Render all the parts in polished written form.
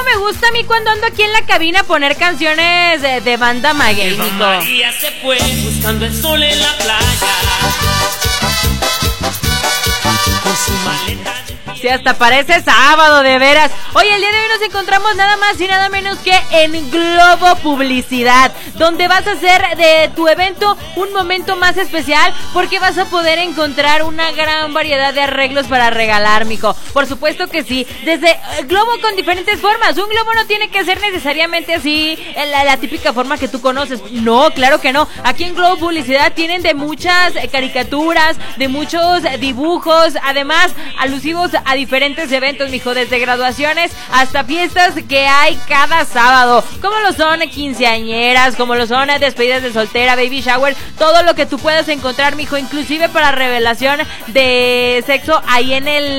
¿Cómo me gusta a mí cuando ando aquí en la cabina poner canciones de banda maguey, mijo? María se fue buscando el sol en la playa. Con su maleta. Sí, hasta parece sábado, de veras. Oye, el día de hoy nos encontramos nada más y nada menos que en Globo Publicidad, donde vas a hacer de tu evento un momento más especial, porque vas a poder encontrar una gran variedad de arreglos para regalar, mijo. Por supuesto que sí, desde globo con diferentes formas. Un globo no tiene que ser necesariamente así, la típica forma que tú conoces. No, claro que no. Aquí en Globo Publicidad tienen de muchas caricaturas, de muchos dibujos, además alusivos a diferentes eventos, mijo, desde graduaciones hasta fiestas que hay cada sábado, como lo son quinceañeras, como lo son despedidas de soltera, baby shower, todo lo que tú puedas encontrar, mijo, inclusive para revelación de sexo ahí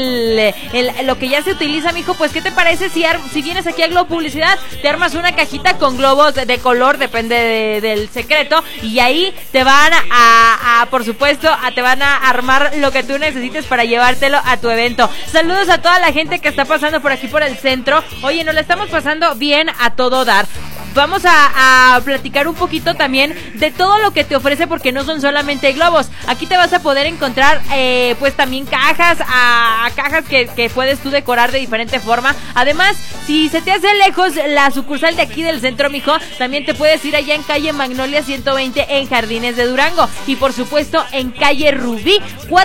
en lo que ya se utiliza, mijo. Pues, ¿qué te parece si vienes aquí a Globo Publicidad, te armas una cajita con globos de color, depende del secreto, y ahí te van por supuesto, te van a armar lo que tú necesites para llevártelo a tu evento. Saludos a toda la gente que está pasando por aquí por el centro. Oye, nos la estamos pasando bien a todo dar. Vamos a platicar un poquito también de todo lo que te ofrece, porque no son solamente globos. Aquí te vas a poder encontrar pues también cajas que puedes tú decorar de diferente forma. Además, si se te hace lejos la sucursal de aquí del centro, mijo, también te puedes ir allá en calle Magnolia 120 en Jardines de Durango, y por supuesto en calle Rubí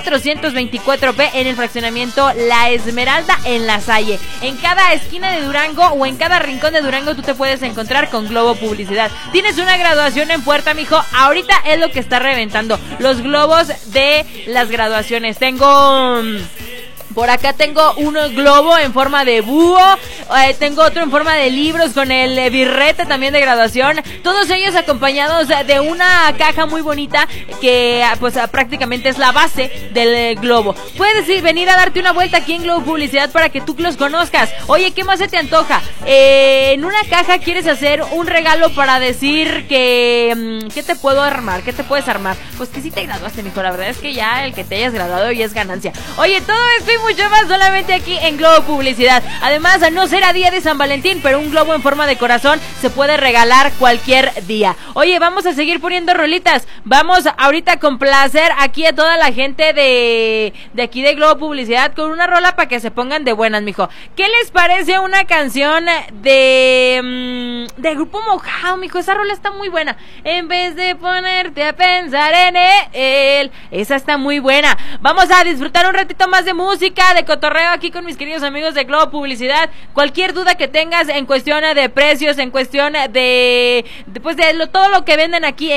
424B en el fraccionamiento La Esmeralda en La Salle. En cada esquina de Durango o en cada rincón de Durango tú te puedes encontrar con Globo Publicidad. Tienes una graduación en puerta, mijo, ahorita es lo que está reventando, los globos de las graduaciones. Por acá tengo un globo en forma de búho, tengo otro en forma de libros con el birrete también de graduación, todos ellos acompañados de una caja muy bonita que pues prácticamente es la base del globo. Puedes venir a darte una vuelta aquí en Globo Publicidad para que tú los conozcas. Oye, ¿qué más se te antoja? En una caja quieres hacer un regalo para decir que ¿qué te puedo armar? ¿Qué te puedes armar? Pues que sí te graduaste, mijo, la verdad es que ya el que te hayas graduado ya es ganancia. Oye, todo esto y mucho más solamente aquí en Globo Publicidad. Además, no será día de San Valentín, pero un globo en forma de corazón se puede regalar cualquier día. Oye, vamos a seguir poniendo rolitas. Vamos ahorita a complacer aquí a toda la gente de aquí de Globo Publicidad con una rola para que se pongan de buenas, mijo. ¿Qué les parece una canción de Grupo Mojado, mijo? Esa rola está muy buena. En vez de ponerte a pensar en él, esa está muy buena. Vamos a disfrutar un ratito más de música, de cotorreo aquí con mis queridos amigos de Globo Publicidad. Cualquier duda que tengas en cuestión de precios, en cuestión de todo lo que venden aquí